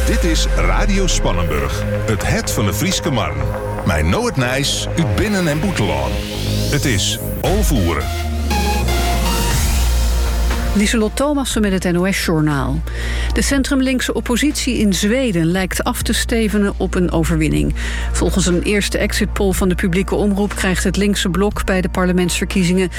Dit is Radio Spannenburg, het van de Frieske Marne. Mijn Noord Nijs, uit Binnen- en Boetelaan. Het is Overvoeren. Lieselot Thomassen met het NOS-journaal. De centrumlinkse oppositie in Zweden lijkt af te stevenen op een overwinning. Volgens een eerste exitpoll van de publieke omroep krijgt het linkse blok bij de parlementsverkiezingen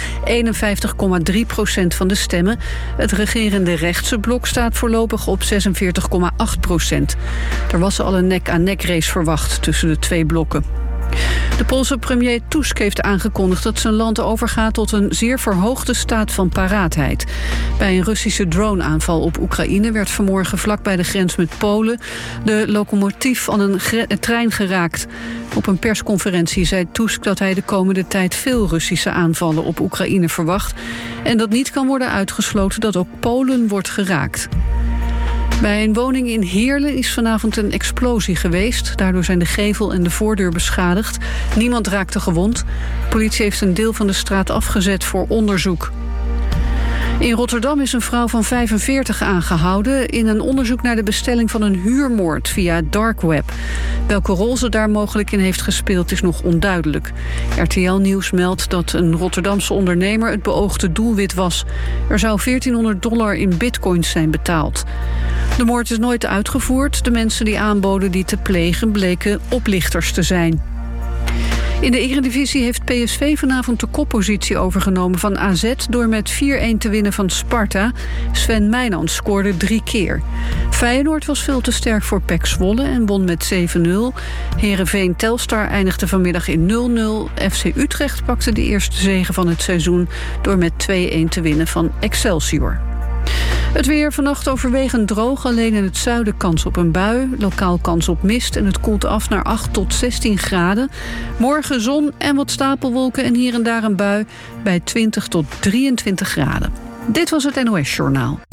51,3% van de stemmen. Het regerende rechtse blok staat voorlopig op 46,8%. Er was al een nek-aan-nek race verwacht tussen de twee blokken. De Poolse premier Tusk heeft aangekondigd dat zijn land overgaat tot een zeer verhoogde staat van paraatheid. Bij een Russische droneaanval op Oekraïne werd vanmorgen vlak bij de grens met Polen de locomotief van een trein geraakt. Op een persconferentie zei Tusk dat hij de komende tijd veel Russische aanvallen op Oekraïne verwacht en dat niet kan worden uitgesloten dat ook Polen wordt geraakt. Bij een woning in Heerlen is vanavond een explosie geweest. Daardoor zijn de gevel en de voordeur beschadigd. Niemand raakte gewond. De politie heeft een deel van de straat afgezet voor onderzoek. In Rotterdam is een vrouw van 45 aangehouden in een onderzoek naar de bestelling van een huurmoord via het dark web. Welke rol ze daar mogelijk in heeft gespeeld is nog onduidelijk. RTL Nieuws meldt dat een Rotterdamse ondernemer het beoogde doelwit was. Er zou $1400 in bitcoins zijn betaald. De moord is nooit uitgevoerd. De mensen die aanboden die te plegen bleken oplichters te zijn. In de Eredivisie heeft PSV vanavond de koppositie overgenomen van AZ door met 4-1 te winnen van Sparta. Sven Meijnans scoorde 3 keer. Feyenoord was veel te sterk voor PEC Zwolle en won met 7-0. Heerenveen Telstar eindigde vanmiddag in 0-0. FC Utrecht pakte de eerste zege van het seizoen door met 2-1 te winnen van Excelsior. Het weer vannacht overwegend droog, alleen in het zuiden kans op een bui. Lokaal kans op mist en het koelt af naar 8 tot 16 graden. Morgen zon en wat stapelwolken en hier en daar een bui bij 20 tot 23 graden. Dit was het NOS Journaal.